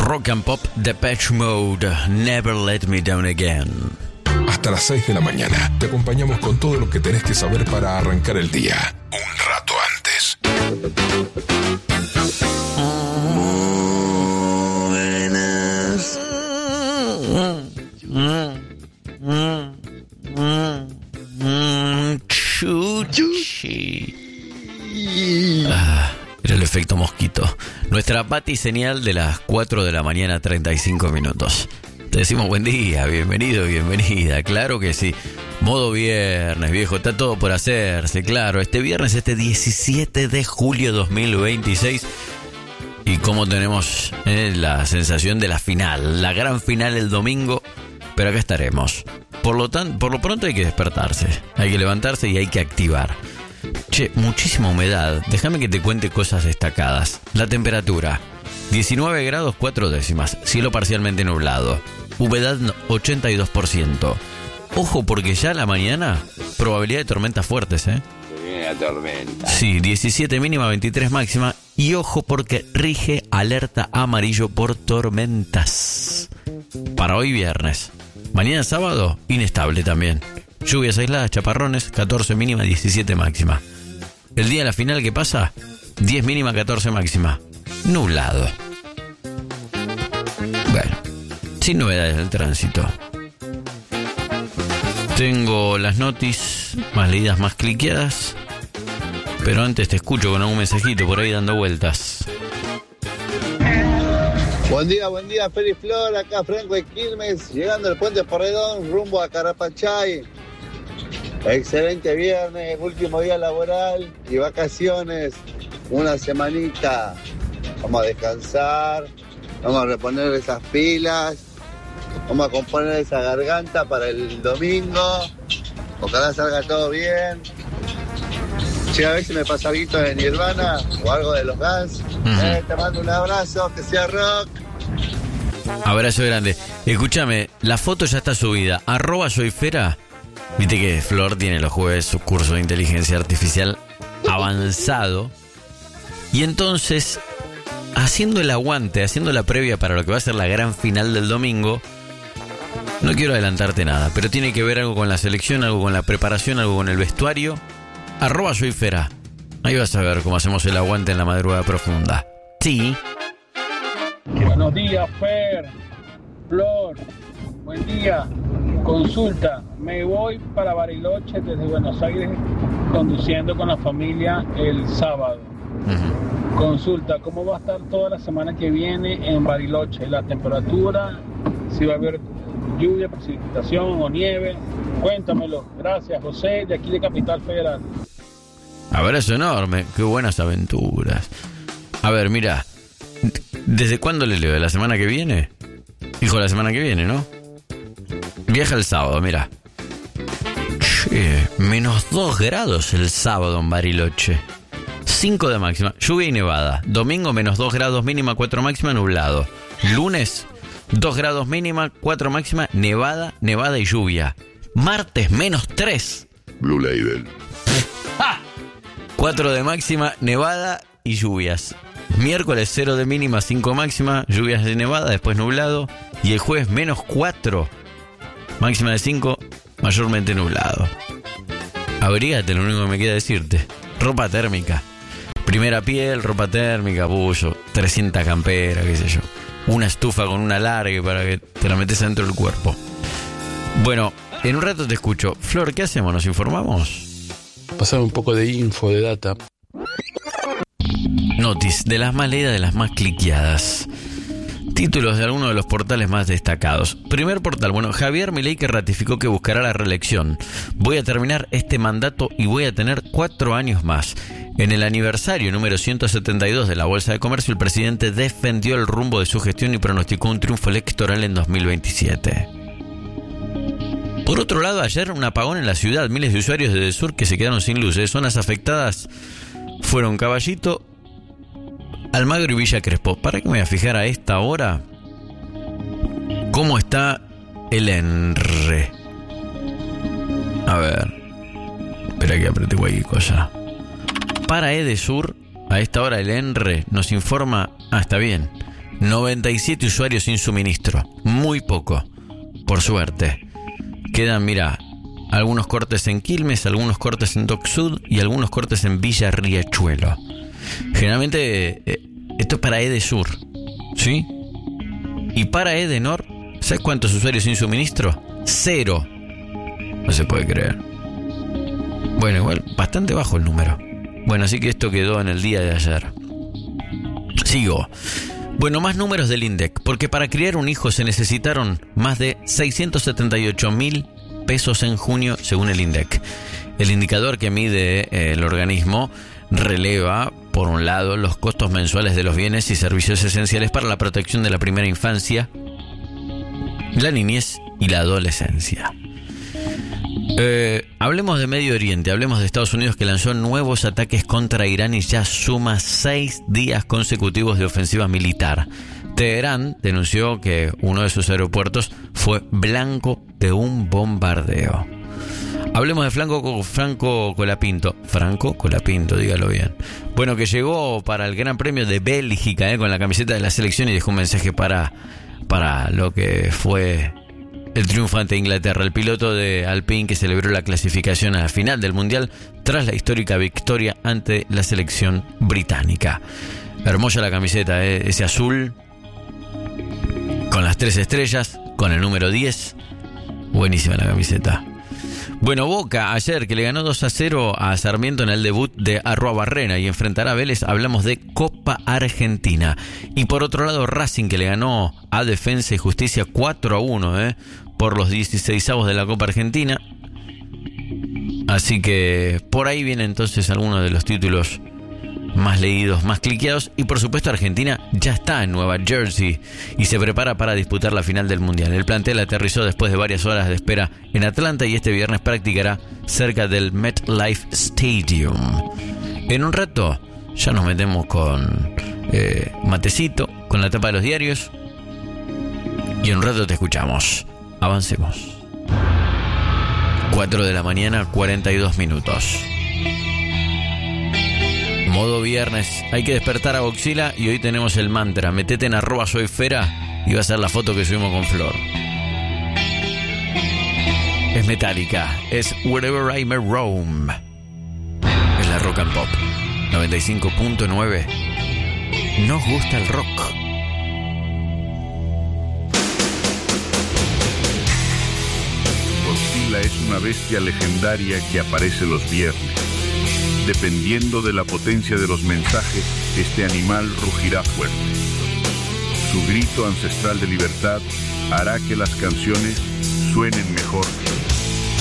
Rock and Pop Depeche Mode, Never Let Me Down Again. Hasta las 6 de la mañana te acompañamos con todo lo que tenés que saber para arrancar el día un rato antes. Chuchi. Era el efecto mosquito. Nuestra Pati señal de las 4 de la mañana, 35 minutos. Te decimos buen día, bienvenido, bienvenida. Claro que sí. Modo viernes, viejo, está todo por hacerse, claro. Este viernes, 17 de julio 2026. Y como tenemos la sensación de la final, la gran final el domingo. Pero acá estaremos. Por lo pronto hay que despertarse. Hay que levantarse y hay que activar. Che, muchísima humedad. Déjame que te cuente cosas destacadas. La temperatura, 19 grados 4 décimas. Cielo parcialmente nublado. Humedad 82%. Ojo porque ya a la mañana, probabilidad de tormentas fuertes, Se viene la tormenta. Sí, 17 mínima, 23 máxima. Y ojo porque rige alerta amarillo por tormentas. Para hoy viernes. Mañana sábado, inestable también. Lluvias aisladas, chaparrones, 14 mínima, 17 máxima. El día de la final, ¿qué pasa? 10 mínima, 14 máxima. Nublado. Bueno, sin novedades del tránsito. Tengo las notis más leídas, más cliqueadas. Pero antes te escucho con algún mensajito por ahí dando vueltas. Buen día, Feli Flor, acá Franco de Quilmes, llegando al puente Porredón, rumbo a Carapachay. Excelente viernes, último día laboral y vacaciones, una semanita. Vamos a descansar, vamos a reponer esas pilas, vamos a componer esa garganta para el domingo. Ojalá salga todo bien. Che, a ver si me pasa algo de Nirvana o algo de los Guns. Te mando un abrazo, que sea rock. Abrazo grande. Escúchame, la foto ya está subida. @soyfera. Viste que Flor tiene los jueves su curso de inteligencia artificial avanzado. Y entonces, haciendo el aguante, haciendo la previa para lo que va a ser la gran final del domingo, no quiero adelantarte nada, pero tiene que ver algo con la selección, algo con la preparación, algo con el vestuario. @soyfera. Ahí vas a ver cómo hacemos el aguante en la madrugada profunda. Sí. Buenos días, Fer, Flor, buen día. Consulta, me voy para Bariloche desde Buenos Aires conduciendo con la familia el sábado. Consulta, ¿cómo va a estar toda la semana que viene en Bariloche? La temperatura, si va a haber lluvia, precipitación o nieve. Cuéntamelo. Gracias, José, de aquí de Capital Federal. Abrazo enorme, qué buenas aventuras. A ver, mira, ¿desde cuándo le leo? ¿De la semana que viene? Hijo, la semana que viene, ¿no? Viaja el sábado, mira. Che, -2 grados el sábado en Bariloche. 5 de máxima, lluvia y nevada. Domingo, -2 grados mínima, 4 máxima, nublado. Lunes, 2 grados mínima, 4 máxima, nevada y lluvia. Martes, -3. Blue Label. 4 de máxima, nevada y lluvias. Miércoles 0 de mínima, 5 máxima, lluvias de nevada, después nublado. Y el jueves -4, máxima de 5, mayormente nublado. Abrígate, lo único que me queda decirte. Ropa térmica. Primera piel, ropa térmica, bullo, 300 camperas, qué sé yo. Una estufa con un alargue para que te la metes dentro del cuerpo. Bueno, en un rato te escucho. Flor, ¿qué hacemos? ¿Nos informamos? Pasar un poco de info, de data. Notis, de las más leídas, de las más cliqueadas. Títulos de algunos de los portales más destacados. Primer portal, bueno, Javier Milei que ratificó que buscará la reelección. Voy a terminar este mandato y voy a tener 4 años más. En el aniversario número 172 de la Bolsa de Comercio, el presidente defendió el rumbo de su gestión y pronosticó un triunfo electoral en 2027. Por otro lado, ayer un apagón en la ciudad. Miles de usuarios de Edesur que se quedaron sin luz. Zonas afectadas fueron Caballito, Almagro y Villa Crespo. ¿Para qué me voy a fijar a esta hora cómo está el ENRE? A ver, espera que apreté cualquier cosa. Para Edesur, a esta hora el ENRE nos informa, está bien, 97 usuarios sin suministro. Muy poco, por suerte. Quedan, mira, algunos cortes en Quilmes, algunos cortes en Dock Sud y algunos cortes en Villa Riachuelo. Generalmente esto es para Edesur, ¿sí? Y para Edenor, ¿sabes cuántos usuarios sin suministro? 0. No se puede creer. Bueno, igual, bastante bajo el número. Bueno, así que esto quedó en el día de ayer. Sigo. Bueno, más números del INDEC, porque para criar un hijo se necesitaron más de 678.000 pesos en junio, según el INDEC. El indicador que mide el organismo releva, por un lado, los costos mensuales de los bienes y servicios esenciales para la protección de la primera infancia, la niñez y la adolescencia. Hablemos de Medio Oriente, hablemos de Estados Unidos, que lanzó nuevos ataques contra Irán y ya suma 6 días consecutivos de ofensiva militar. Teherán denunció que uno de sus aeropuertos fue blanco de un bombardeo. Hablemos de Franco Colapinto, dígalo bien. Bueno, que llegó para el Gran Premio de Bélgica con la camiseta de la selección y dejó un mensaje para lo que fue el triunfo ante Inglaterra. El piloto de Alpine que celebró la clasificación a la final del Mundial tras la histórica victoria ante la selección británica. Hermosa la camiseta, ese azul con las 3 estrellas, con el número 10. Buenísima la camiseta. Bueno, Boca ayer que le ganó 2-0 a Sarmiento en el debut de Arruabarrena y enfrentará a Vélez. Hablamos de Copa Argentina. Y por otro lado, Racing que le ganó a Defensa y Justicia 4-1 por los 16avos de la Copa Argentina. Así que por ahí vienen entonces algunos de los títulos más leídos, más cliqueados. Y por supuesto Argentina ya está en Nueva Jersey y se prepara para disputar la final del Mundial. El plantel aterrizó después de varias horas de espera en Atlanta y este viernes practicará cerca del MetLife Stadium. En un rato ya nos metemos con matecito, con la tapa de los diarios, y en un rato te escuchamos. Avancemos. 4 de la mañana, 42 minutos. Modo viernes, hay que despertar a Godzilla y hoy tenemos el mantra. Metete en @soyfera y va a ser la foto que subimos con Flor. Es Metallica, es Wherever I May Roam. Es la Rock and Pop 95.9. Nos gusta el rock. Godzilla es una bestia legendaria que aparece los viernes. Dependiendo de la potencia de los mensajes, este animal rugirá fuerte. Su grito ancestral de libertad hará que las canciones suenen mejor